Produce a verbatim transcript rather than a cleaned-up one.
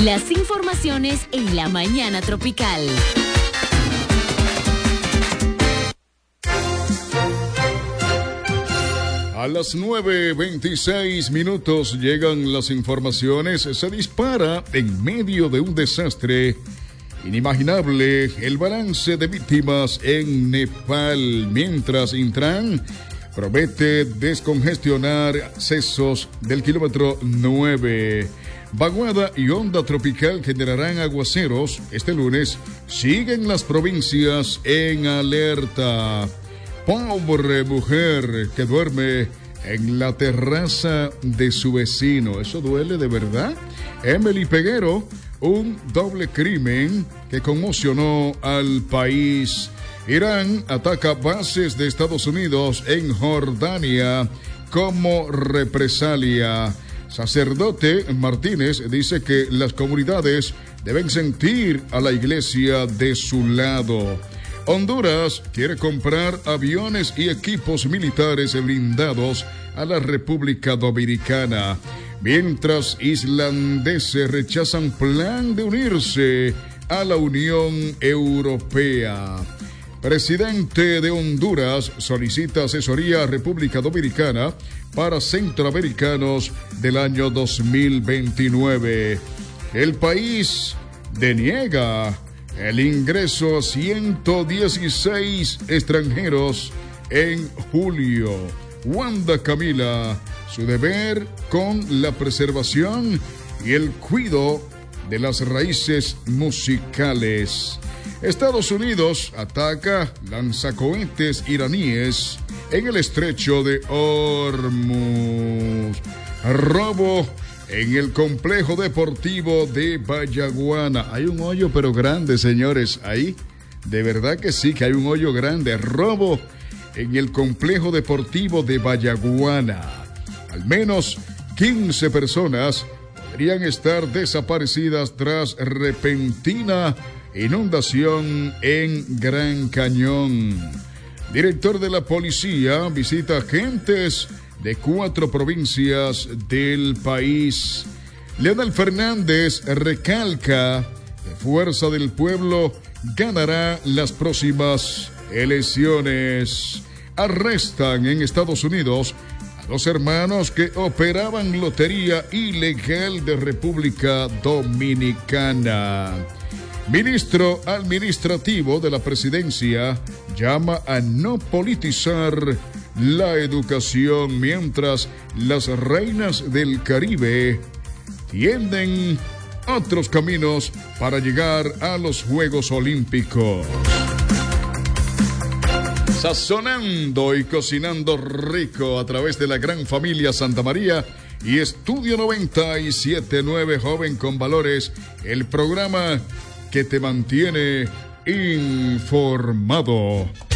Las informaciones en la mañana tropical. A las nueve veintiséis minutos llegan las informaciones. Se dispara en medio de un desastre inimaginable el balance de víctimas en Nepal, mientras Intran promete descongestionar accesos del kilómetro nueve. Vaguada y onda tropical generarán aguaceros. Este lunes siguen las provincias en alerta. Pobre mujer que duerme en la terraza de su vecino. ¿Eso duele de verdad? Emily Peguero, un doble crimen que conmocionó al país. Irán ataca bases de Estados Unidos en Jordania como represalia. Sacerdote Martínez dice que las comunidades deben sentir a la iglesia de su lado. Honduras quiere comprar aviones y equipos militares blindados a la República Dominicana, mientras islandeses rechazan plan de unirse a la Unión Europea. Presidente de Honduras solicita asesoría a República Dominicana para centroamericanos del año dos mil veintinueve. El país deniega el ingreso a ciento dieciséis extranjeros en julio. Wanda Camila, su deber con la preservación y el cuidado de las raíces musicales. Estados Unidos ataca lanzacohetes iraníes en el estrecho de Hormuz. Robo en el complejo deportivo de Vallaguana. Hay un hoyo pero grande, señores, ahí. De verdad que sí, que hay un hoyo grande. Robo en el complejo deportivo de Vallaguana. Al menos quince personas podrían estar desaparecidas tras repentina inundación en Gran Cañón. Director de la policía visita agentes de cuatro provincias del país. Leonel Fernández recalca que Fuerza del Pueblo ganará las próximas elecciones. Arrestan en Estados Unidos a dos hermanos que operaban lotería ilegal de República Dominicana. Ministro administrativo de la presidencia llama a no politizar la educación, mientras las reinas del Caribe tienden otros caminos para llegar a los Juegos Olímpicos. Sazonando y cocinando rico a través de la gran familia Santa María y Estudio noventa y siete punto nueve, Joven con Valores, el programa que te mantiene informado.